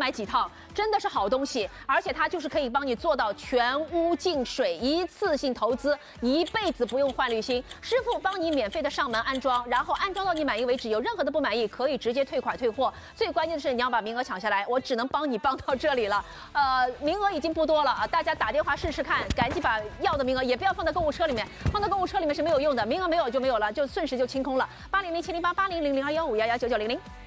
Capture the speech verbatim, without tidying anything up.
买几套，真的是好东西。而且它就是可以帮你做到全屋进水，一次性投资，一辈子不用换滤芯，师傅帮你免费的上门安装，然后安装到你满意为止。有任何的不满意，可以直接退款退货。最关键的是你要把名额抢下来，我只能帮你帮到这里了。呃，名额已经不多了啊，大家打电话试试看，赶紧把要的名额也不要放在购物车里面，放在购物车里面是没有用的，名额没有就没有了，就瞬时就清空了。八零零七零八八零零零二幺五幺幺九九零零。